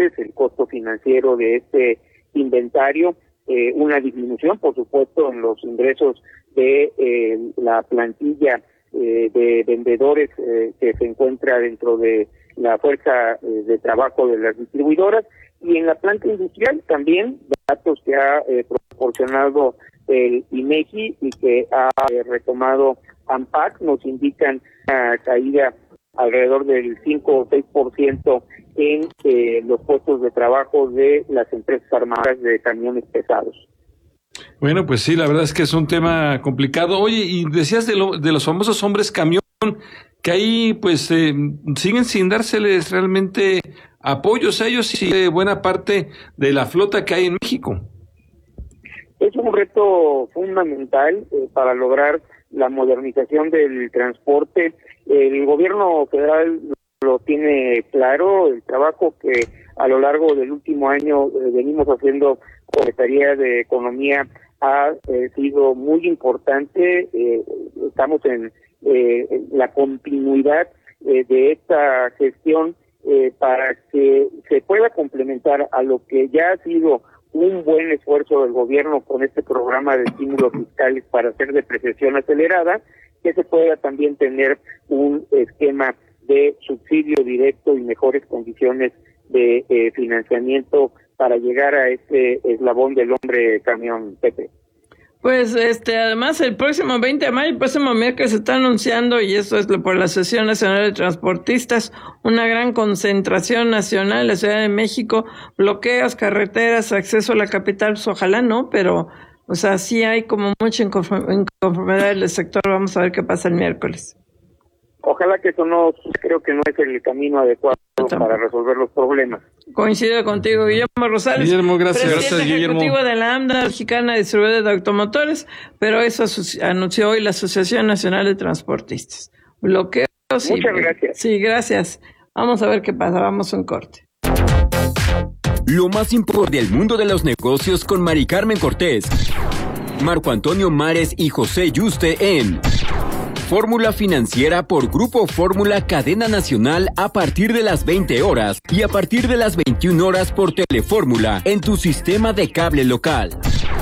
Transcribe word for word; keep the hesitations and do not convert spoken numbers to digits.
dólares el costo financiero de este inventario, eh, una disminución, por supuesto, en los ingresos de eh, la plantilla eh, de vendedores eh, que se encuentra dentro de la fuerza eh, de trabajo de las distribuidoras, y en la planta industrial también datos que ha eh, proporcionado el INEGI y que ha eh, retomado ANPAC nos indican una caída alrededor del cinco o seis por ciento en eh, los puestos de trabajo de las empresas armadas de camiones pesados. Bueno, pues sí, la verdad es que es un tema complicado. Oye, y decías de, lo, de los famosos hombres camión, que ahí pues eh, siguen sin dárseles realmente apoyos a ellos y de buena parte de la flota que hay en México. Es un reto fundamental eh, para lograr la modernización del transporte. El gobierno federal lo tiene claro, el trabajo que a lo largo del último año eh, venimos haciendo con la Secretaría de Economía ha eh, sido muy importante. Eh, estamos en, eh, en la continuidad eh, de esta gestión eh, para que se pueda complementar a lo que ya ha sido un buen esfuerzo del gobierno con este programa de estímulos fiscales para hacer depreciación acelerada, que se pueda también tener un esquema de subsidio directo y mejores condiciones de eh, financiamiento para llegar a este eslabón del hombre camión, Pepe. Pues este, además el próximo veinte de mayo, el próximo miércoles se está anunciando, y esto es por la Asociación Nacional de Transportistas, una gran concentración nacional en la Ciudad de México, bloqueos, carreteras, acceso a la capital, pues ojalá no, pero o sea, sí hay como mucha inconformidad del sector. Vamos a ver qué pasa el miércoles. Ojalá que eso no, creo que no es el camino adecuado para resolver los problemas. Coincido contigo, Guillermo Rosales. Guillermo, gracias. Presidente Gracias, ejecutivo Guillermo. de la AMDA, Mexicana Distribuidora de Automotores, pero eso anunció hoy la Asociación Nacional de Transportistas. Bloqueos. Muchas y, gracias. Sí, gracias. Vamos a ver qué pasa, vamos a un corte. Lo más importante del mundo de los negocios con Mari Carmen Cortés, Marco Antonio Mares y José Yuste en Fórmula Financiera por Grupo Fórmula Cadena Nacional a partir de las veinte horas y a partir de las veintiuna horas por Telefórmula en tu sistema de cable local.